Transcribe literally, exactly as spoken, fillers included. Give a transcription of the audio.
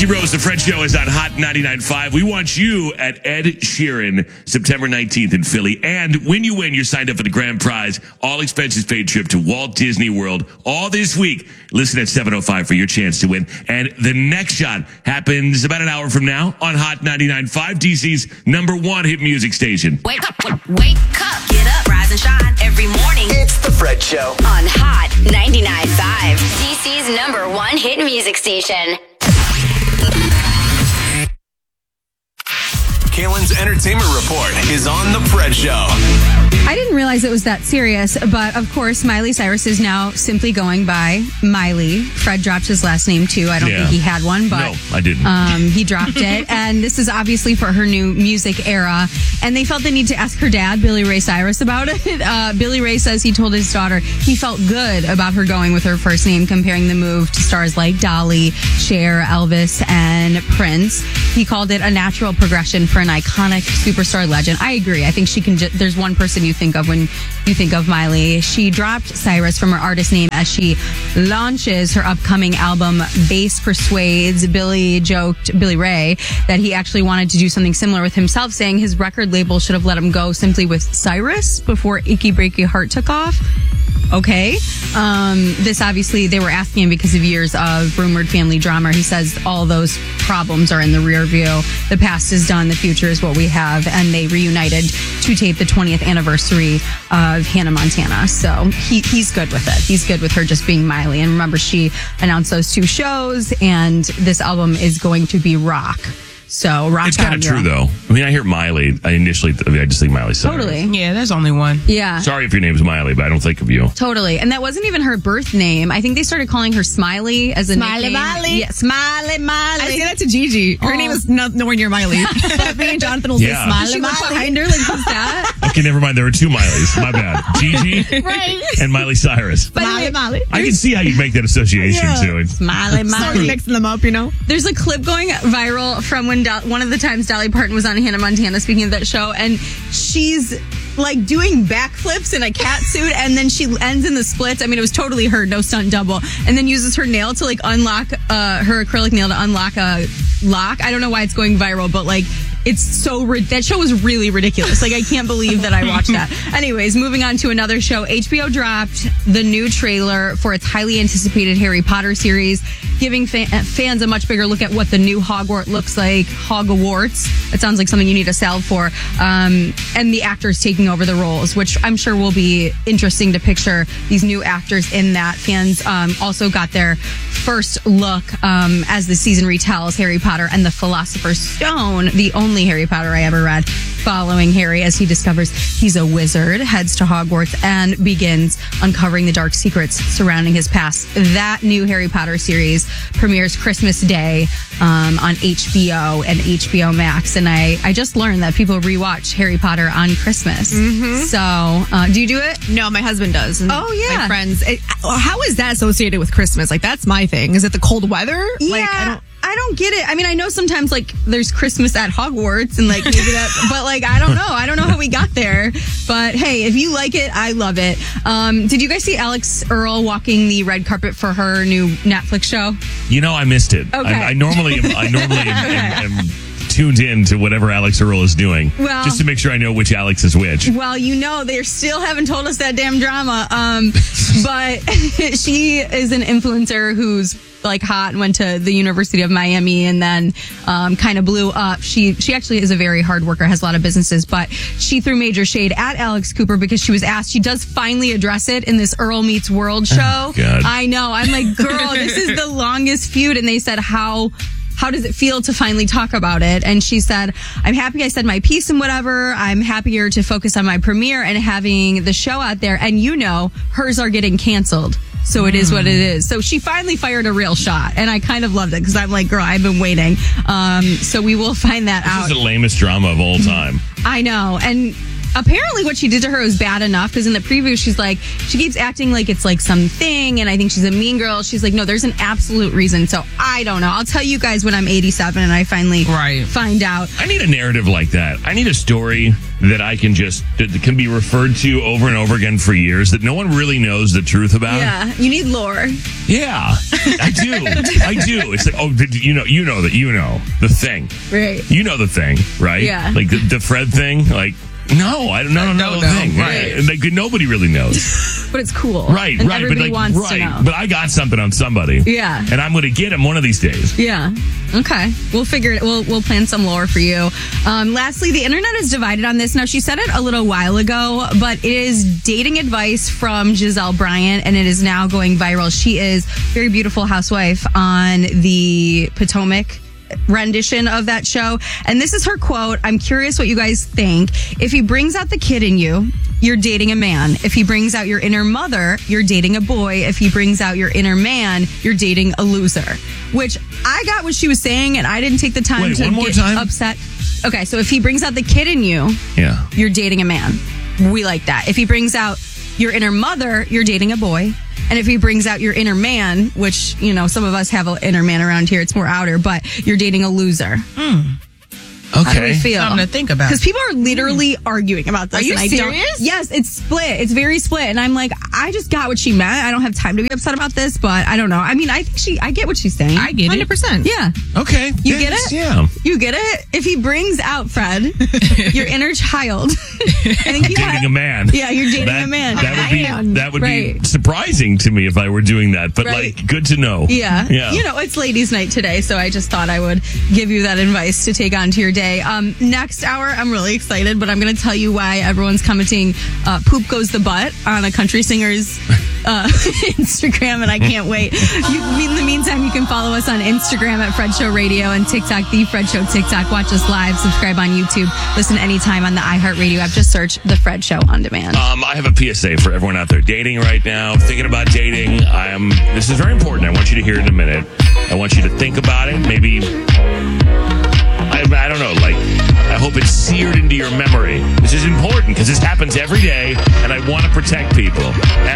Frankie Rose, the Fred Show is on Hot ninety-nine point five. We want you at Ed Sheeran, September nineteenth in Philly. And when you win, you're signed up for the grand prize, all expenses paid trip to Walt Disney World all this week. Listen at seven oh five for your chance to win. And the next shot happens about an hour from now on Hot ninety-nine point five, D C's number one hit music station. Wake up, wake up, get up, rise and shine every morning. It's the Fred Show on Hot ninety-nine point five, D C's number one hit music station. Kalen's Entertainment Report is on the Fred Show. I didn't realize it was that serious, but of course, Miley Cyrus is now simply going by Miley. Fred dropped his last name too. I don't Yeah. think he had one, but No, I didn't. Um, he dropped it, and this is obviously for her new music era. And they felt the need to ask her dad, Billy Ray Cyrus, about it. Uh, Billy Ray says he told his daughter he felt good about her going with her first name, comparing the move to stars like Dolly, Cher, Elvis, and Prince. He called it a natural progression for an iconic superstar legend. I agree. I think she can. Ju- there's one person you think of when you think of Miley. She dropped Cyrus from her artist name as she launches her upcoming album, Bass Persuades. Billy joked, Billy Ray, that he actually wanted to do something similar with himself, saying his record label should have let him go simply with Cyrus before Achy Breaky Heart took off. Okay. Um, this obviously, they were asking him because of years of rumored family drama. He says all those problems are in the rear view. The past is done. The future is what we have. And they reunited to tape the twentieth anniversary of Hannah Montana. So he, he's good with it. He's good with her just being Miley. And remember, she announced those two shows, and this album is going to be rock. So rock. It's kind of true, though. I mean, I hear Miley. I initially, I, mean, I just think Miley Cyrus. Totally. Yeah, there's only one. Yeah. Sorry if your name's Miley, but I don't think of you. Totally. And that wasn't even her birth name. I think they started calling her Smiley as a Smiley nickname. Miley. Yeah, Smiley Miley. I say that to Gigi. Her Oh. name is not, nowhere near Miley. But me and Jonathan will Yeah. say Smiley She looked Miley. behind her like, who's that? Okay, never mind. There were two Mileys. My bad. Gigi Right. and Miley Cyrus. But Miley anyway, Miley. I can see how you make that association, Yeah. too. Smiley Start Miley. mixing them up, you know? There's a clip going viral from when Do- one of the times Dolly Parton was on Hannah Montana, speaking of that show, and she's like doing backflips in a cat suit, and then she ends in the splits. I mean, it was totally her, no stunt double, and then uses her nail to like unlock uh, her acrylic nail to unlock a lock. I don't know why it's going viral, but like it's so ri- that show was really ridiculous. Like I can't believe that I watched that. Anyways, moving on to another show. H B O dropped the new trailer for its highly anticipated Harry Potter series, giving fa- fans a much bigger look at what the new Hogwarts looks like. Hogwarts. It sounds like something you need a salve for. Um, and the actors taking over the roles, which I'm sure will be interesting to picture these new actors in that. Fans um, also got their first look um, as the season retells Harry Potter and the Philosopher's Stone, the only Harry Potter I ever read, following Harry as he discovers he's a wizard, heads to Hogwarts, and begins uncovering the dark secrets surrounding his past. That new Harry Potter series premieres Christmas Day um, on H B O and H B O Max. And I, I just learned that people rewatch Harry Potter on Christmas. Mm-hmm. So, uh, do you do it? No, my husband does. And Oh, yeah. My friends. It, how is that associated with Christmas? Like, that's my thing. Is it the cold weather? Yeah. Like, I don't. I don't get it. I mean, I know sometimes like there's Christmas at Hogwarts and like maybe that, but like I don't know. I don't know how we got there. But hey, if you like it, I love it. Um, did you guys see Alex Earle walking the red carpet for her new Netflix show? You know, I missed it. Okay. I, I normally am, I normally am, am, am tuned in to whatever Alex Earle is doing, Well- just to make sure I know which Alex is which. Well, you know, they still haven't told us that damn drama. Um, but she is an influencer who's like hot and went to the University of Miami and then um, kind of blew up. She she actually is a very hard worker, has a lot of businesses, but she threw major shade at Alex Cooper because she was asked. She does finally address it in this Earl Meets World show. Oh, God. I know. I'm like, girl, this is the longest feud. And they said, how... How does it feel to finally talk about it? And she said, I'm happy I said my piece and whatever. I'm happier to focus on my premiere and having the show out there. And you know, hers are getting canceled. So it is what it is. So she finally fired a real shot. And I kind of loved it because I'm like, girl, I've been waiting. Um, so we will find that This out. is the lamest drama of all time. I know. And apparently what she did to her was bad enough because in the preview she's like, she keeps acting like it's like something and I think she's a mean girl. She's like, no, there's an absolute reason. So I don't know. I'll tell you guys when I'm eighty-seven and I finally Right. find out. I need a narrative like that. I need a story that I can just, that can be referred to over and over again for years that no one really knows the truth about. Yeah, you need lore. Yeah, I do. I do. It's like, oh, did you know, you know that, you know, the thing. Right. You know the thing, right? Yeah. Like the, the Fred thing, like, no, I don't, no, no, no, don't the know, thing. right. Yeah, Like, nobody really knows. But it's cool. Right, and right. But everybody like, wants right. to know. But I got something on somebody. Yeah. And I'm going to get him one of these days. Yeah. Okay. We'll figure it. We'll we'll plan some lore for you. Um, lastly, the internet is divided on this. Now, she said it a little while ago, but it is dating advice from Giselle Bryant, and it is now going viral. She is a very beautiful housewife on the Potomac rendition of that show. And this is her quote. I'm curious what you guys think. If he brings out the kid in you, you're dating a man. If he brings out your inner mother, you're dating a boy. If he brings out your inner man, you're dating a loser. Which I got what she was saying, and I didn't take the time Wait, to one more get time? upset. Okay, so if he brings out the kid in you, Yeah. you're dating a man. We like that. If he brings out your inner mother, you're dating a boy. And if he brings out your inner man, which, you know, some of us have an inner man around here, it's more outer, but you're dating a loser. Okay. How do we feel? Something to think about. Because people are literally arguing about this. Are you and I serious? Don't, yes, it's split. It's very split. And I'm like, I just got what she meant. I don't have time to be upset about this, but I don't know. I mean, I think she, I get what she's saying. I get one hundred percent. Yeah. Okay. You Yeah, get it? Yeah. You get it? If he brings out, Fred, your inner child. I think you Dating had- a man. Yeah, you're dating That- a man. That would be Man. that would Right. be surprising to me if I were doing that. But Right. like, good to know. Yeah. Yeah. You know, it's ladies' night today, so I just thought I would give you that advice to take on to your day. Um, next hour, I'm really excited, but I'm going to tell you why everyone's commenting uh, poop goes the butt on a country singer's uh, Instagram, and I can't wait. You, in the meantime, you can follow us on Instagram at Fred Show Radio and TikTok, The Fred Show TikTok. Watch us live, subscribe on YouTube, listen anytime on the iHeartRadio app. Just search The Fred Show on demand. Um, I have a P S A for everyone out there dating right now, thinking about dating. I am. This is very important. I want you to hear it in a minute. I want you to think about it. Maybe, I, I don't know, like, I hope it's seared into your memory. This is important because this happens every day, and I want to protect people.